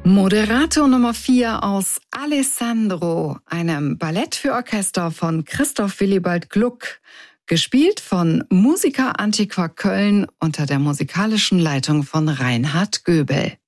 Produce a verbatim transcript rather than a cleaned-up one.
Moderato Nummer vier aus Alessandro, einem Ballett für Orchester von Christoph Willibald Gluck, gespielt von Musica Antiqua Köln unter der musikalischen Leitung von Reinhard Göbel.